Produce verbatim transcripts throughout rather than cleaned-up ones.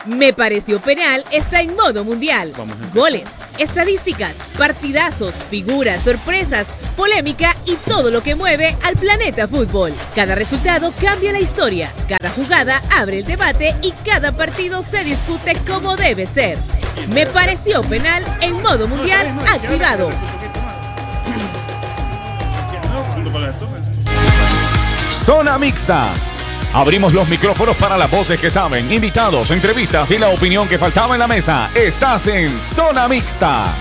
Me Pareció Penal está en modo mundial. Goles, estadísticas, partidazos, figuras, sorpresas, polémica y todo lo que mueve al planeta fútbol. Cada resultado cambia la historia, cada jugada abre el debate y cada partido se discute como debe ser. Me Pareció Penal en modo mundial activado. Zona Mixta. Abrimos los micrófonos para las voces que saben, invitados, entrevistas y la opinión que faltaba en la mesa. Estás en Zona Mixta.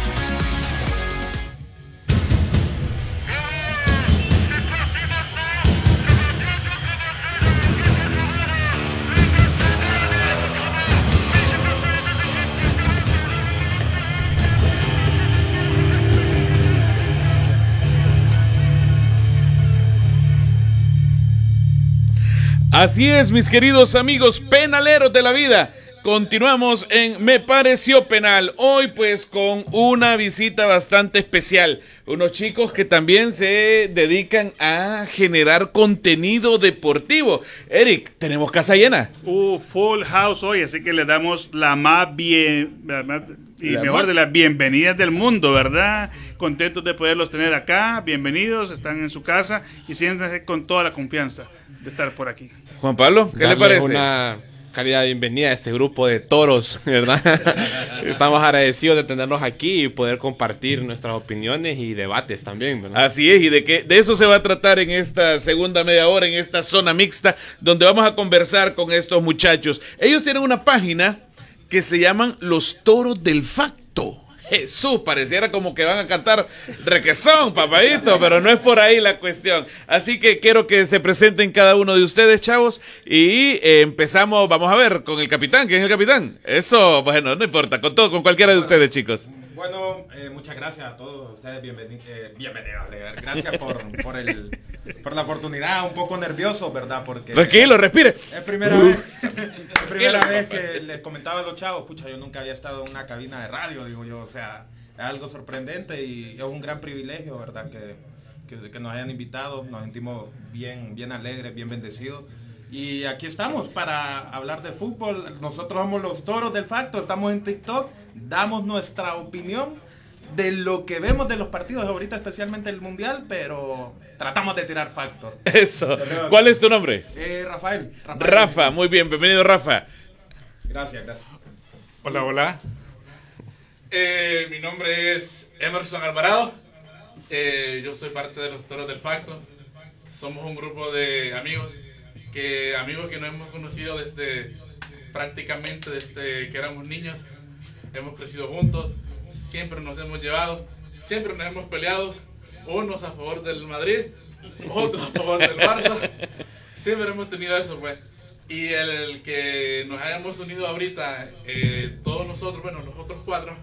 Así es, mis queridos amigos penaleros de la vida. Continuamos en Me Pareció Penal. Hoy pues con una visita bastante especial. Unos chicos que también se dedican a generar contenido deportivo. Eric, tenemos casa llena. Uh, full house hoy, así que le damos la más bien... La más, y la mejor más... de las bienvenidas del mundo, ¿verdad? Contentos de poderlos tener acá. Bienvenidos, están en su casa y siéntanse con toda la confianza de estar por aquí. Juan Pablo, ¿qué Darle le parece? Una calidad de bienvenida a este grupo de toros, ¿verdad? Estamos agradecidos de tenerlos aquí y poder compartir nuestras opiniones y debates también, ¿verdad? Así es, y de que de eso se va a tratar en esta segunda media hora, en esta zona mixta, donde vamos a conversar con estos muchachos. Ellos tienen una página que se llaman Los Toros del Facto. Jesús, pareciera como que van a cantar requesón, papadito, pero no es por ahí la cuestión. Así que quiero que se presenten cada uno de ustedes, chavos, y eh, empezamos, vamos a ver, con el capitán. ¿Quién es el capitán? Eso, bueno, no importa, con todo, con cualquiera de ustedes, chicos. Bueno, eh, muchas gracias a todos ustedes, bienveni eh, bienvenidos, gracias por, por, el, por la oportunidad, un poco nervioso, ¿verdad? Porque tranquilo, respire. Es primera vez, es primera vez que les comentaba a los chavos, pucha, yo nunca había estado en una cabina de radio, digo yo, o sea, es algo sorprendente y es un gran privilegio, ¿verdad? Que, que, que nos hayan invitado, nos sentimos bien, bien alegres, bien bendecidos. Y aquí estamos para hablar de fútbol. Nosotros somos los Toros del Facto, estamos en TikTok, damos nuestra opinión de lo que vemos de los partidos ahorita, especialmente el Mundial, pero tratamos de tirar factor. Eso. ¿Cuál es tu nombre? Eh, Rafael, Rafael. Rafa, muy bien, bienvenido Rafa. Gracias, gracias. Hola, hola. Eh, mi nombre es Emerson Alvarado. Eh, yo soy parte de los Toros del Facto. Somos un grupo de amigos que amigos que nos hemos conocido desde prácticamente desde que éramos niños, hemos crecido juntos, siempre nos hemos llevado, siempre nos hemos peleado, unos a favor del Madrid, otros a favor del Barça, siempre hemos tenido eso, pues. Y el, el que nos hayamos unido ahorita, eh, todos nosotros, bueno, los otros cuatro,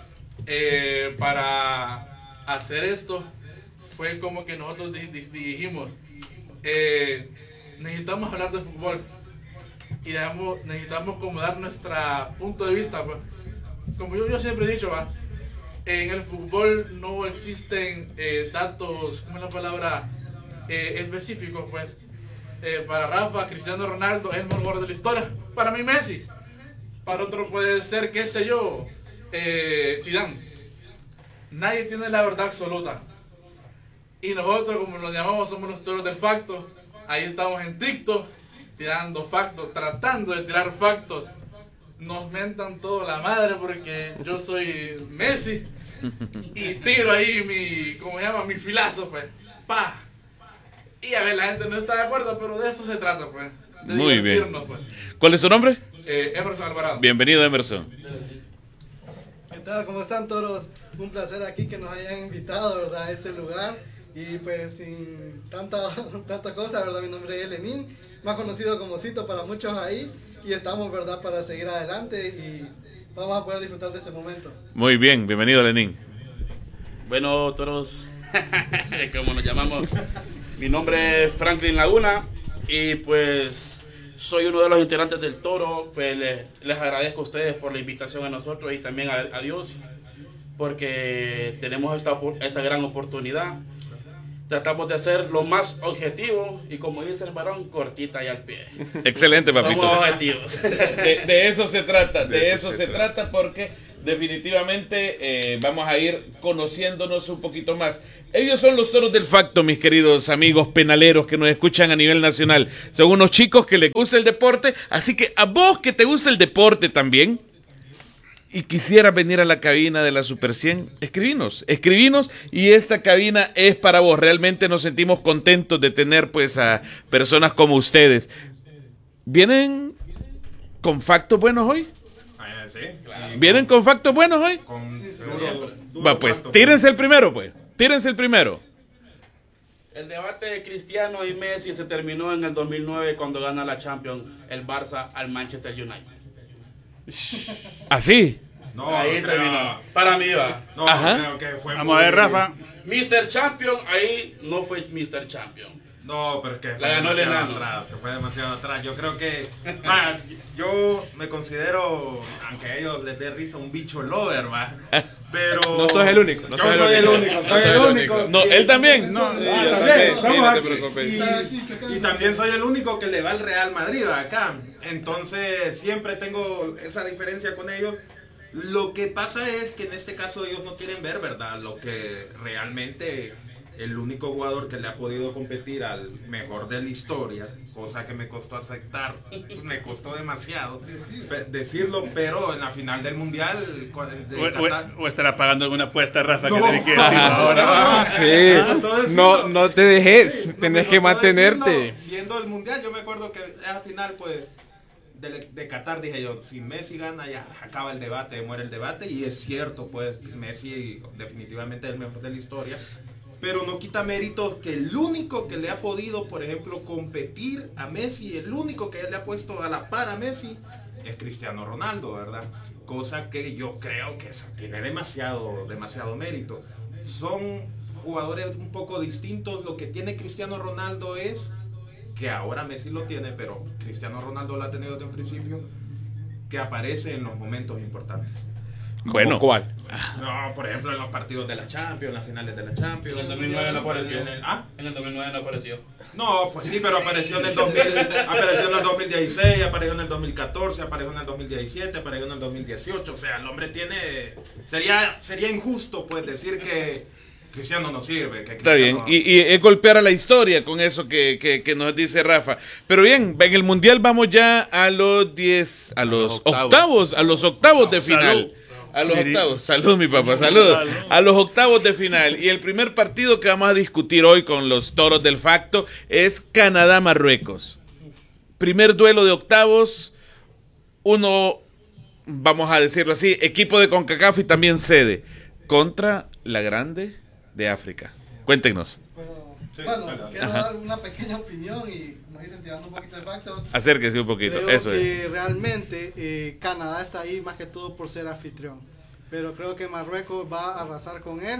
eh, para hacer esto, fue como que nosotros dijimos, eh, necesitamos hablar de fútbol y dejamos, necesitamos como dar nuestro punto de vista, pues. Como yo, yo siempre he dicho, ¿va? En el fútbol no existen eh, datos, ¿cómo es la palabra? Eh, específicos, pues. Eh, para Rafa, Cristiano Ronaldo es el mejor jugador de la historia. Para mí Messi. Para otro puede ser, qué sé yo, eh, Zidane. Nadie tiene la verdad absoluta. Y nosotros, como nos llamamos, somos los Toros del Facto. Ahí estamos en TikTok, tirando factos, tratando de tirar factos. Nos mentan toda la madre porque yo soy Messi. Y tiro ahí mi, ¿cómo se llama? Mi filazo, pues. Pa. Y a ver, la gente no está de acuerdo, pero de eso se trata, pues. De muy bien. Pues. ¿Cuál es su nombre? Eh, Emerson Alvarado. Bienvenido, Emerson. ¿Qué tal? ¿Cómo están todos? Un placer aquí que nos hayan invitado, ¿verdad? A ese lugar. Y pues sin tanta, tanta cosa, ¿verdad? Mi nombre es Lenín, más conocido como Cito para muchos ahí. Y estamos, ¿verdad? Para seguir adelante y vamos a poder disfrutar de este momento. Muy bien, bienvenido Lenín. Bueno, toros, como nos llamamos, mi nombre es Franklin Laguna y pues soy uno de los integrantes del Toro. Pues les, les agradezco a ustedes por la invitación a nosotros y también a, a Dios, porque tenemos esta, esta gran oportunidad. tratamos de ser lo más objetivo y, como dice el varón, cortita y al pie. Excelente, papito. Somos objetivos. De, de eso se trata, de, De eso, eso se, se trata porque definitivamente eh, vamos a ir conociéndonos un poquito más. Ellos son los Toros del Facto, mis queridos amigos penaleros que nos escuchan a nivel nacional. Son unos chicos que les gusta el deporte, así que a vos que te gusta el deporte también y quisieras venir a la cabina de la Super cien, escribinos, escribinos y esta cabina es para vos. Realmente nos sentimos contentos de tener pues a personas como ustedes. ¿Vienen con factos buenos hoy? Sí, claro. ¿Vienen con factos buenos hoy? Con duro, duro Va, pues facto. tírense el primero, pues. Tírense el primero. El debate de Cristiano y Messi se terminó en el dos mil nueve cuando gana la Champions el Barça al Manchester United. ¿Así? No, Ahí creo- terminó. Para mí va. No, Ajá. creo que fue Vamos muy- a ver, Rafa. mister Champion, ahí no fue mister Champion. No, pero es que fue La ganó el demasiado enano. atrás, se fue demasiado atrás. Yo creo que, ah, yo me considero, aunque a ellos les dé risa, un bicho lover, va. Pero No sos el único, no yo sos el soy el único. único, No soy sos el el único. único. No, él también. No, Ah, yo también, también, sí, somos no te aquí. preocupes. Y, y también soy el único que le va al Real Madrid acá. Entonces siempre tengo esa diferencia con ellos. Lo que pasa es que en este caso ellos no quieren ver, ¿verdad? Lo que realmente el único jugador que le ha podido competir al mejor de la historia, cosa que me costó aceptar, me costó demasiado pe- decirlo, pero en la final del Mundial cu- de O, Qatar- o- o estará pagando alguna apuesta, Rafa, No. que tiene que decir ahora. No, no, Sí, Ah, todo eso no, no. no te dejes, No, tenés no, que todo mantenerte. diciendo, viendo el mundial, yo me acuerdo que al final, pues, de, de Qatar dije yo, si Messi gana, ya acaba el debate, muere el debate, y es cierto, pues, Messi definitivamente es el mejor de la historia, pero no quita mérito que el único que le ha podido, por ejemplo, competir a Messi, el único que él le ha puesto a la par a Messi, es Cristiano Ronaldo, ¿verdad? Cosa que yo creo que eso tiene demasiado, demasiado mérito. Son jugadores un poco distintos. Lo que tiene Cristiano Ronaldo es que ahora Messi lo tiene, pero Cristiano Ronaldo lo ha tenido desde un principio, que aparece en los momentos importantes. Bueno. ¿Cuál? No, por ejemplo, en los partidos de la Champions, en las finales de la Champions. En el dos mil nueve no apareció. En el- ¿Ah? En el dos mil nueve no apareció. No, pues sí, pero apareció en el dos mil, apareció en el dos mil dieciséis, apareció en el dos mil catorce, apareció en el dos mil diecisiete, apareció en el dos mil dieciocho. O sea, el hombre tiene... Sería, sería injusto, pues, decir que Cristiano no sirve. Que Está bien, Cristiano- y, y es golpear a la historia con eso que, que, que nos dice Rafa. Pero bien, en el Mundial vamos ya a los diez, a los octavos. octavos, a los octavos de Salud. final. A los Miri. octavos, salud mi papá, salud. Salud. A los octavos de final. Y el primer partido que vamos a discutir hoy con los Toros del Facto es Canadá-Marruecos. Primer duelo de octavos, uno, vamos a decirlo así, equipo de CONCACAF y también sede, contra la grande de África. Cuéntenos, Bueno, bueno, quiero dar una pequeña opinión y, como dicen, tirando un poquito de factos. acérquese un poquito, Creo eso que es. realmente eh, Canadá está ahí más que todo por ser anfitrión. Pero creo que Marruecos va a arrasar con él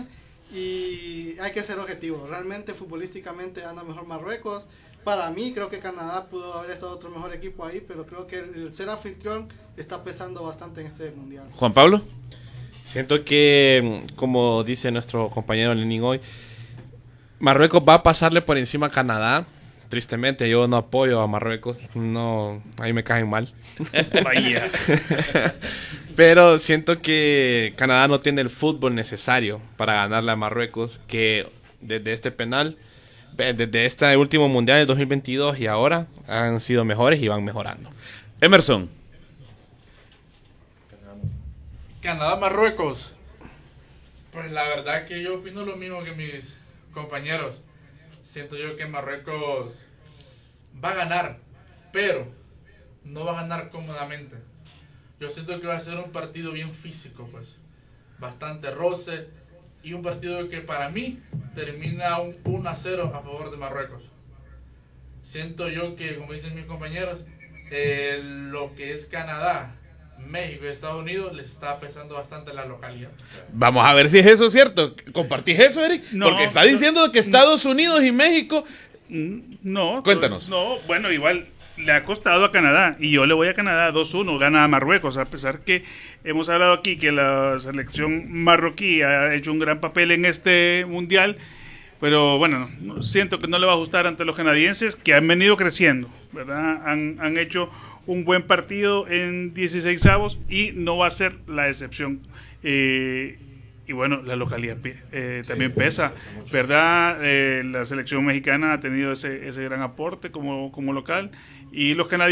y hay que ser objetivo. Realmente futbolísticamente anda mejor Marruecos. Para mí creo que Canadá pudo haber estado otro mejor equipo ahí, pero creo que el, el ser anfitrión está pesando bastante en este mundial. Juan Pablo. Siento que, como dice nuestro compañero Lenin hoy, Marruecos va a pasarle por encima a Canadá. Tristemente, yo no apoyo a Marruecos. No, ahí me caen mal. Vaya. Pero siento que Canadá no tiene el fútbol necesario para ganarle a Marruecos, que desde este penal, desde este último mundial del dos mil veintidós y ahora han sido mejores y van mejorando. Emerson. Canadá-Marruecos. Pues la verdad que yo opino lo mismo que mis compañeros. Siento yo que Marruecos va a ganar, pero no va a ganar cómodamente. Yo siento que va a ser un partido bien físico, pues. Bastante roce y un partido que para mí termina un uno a cero a favor de Marruecos. Siento yo que, como dicen mis compañeros, eh, lo que es Canadá, México y Estados Unidos les está pesando bastante la localidad. Vamos a ver si es eso cierto. ¿Compartís eso, Eric? No, Porque está no, diciendo que Estados Unidos y México... No. Cuéntanos. No, bueno, igual le ha costado a Canadá y yo le voy a Canadá dos uno, gana a Marruecos, a pesar que hemos hablado aquí que la selección marroquí ha hecho un gran papel en este mundial, pero bueno, no, siento que no le va a gustar ante los canadienses, que han venido creciendo, ¿verdad? Han, han hecho un buen partido en dieciseisavos y no va a ser la excepción. Eh, y bueno, la localidad eh, también pesa, ¿verdad? Eh, la selección mexicana ha tenido ese, ese gran aporte como, como local, y los canadienses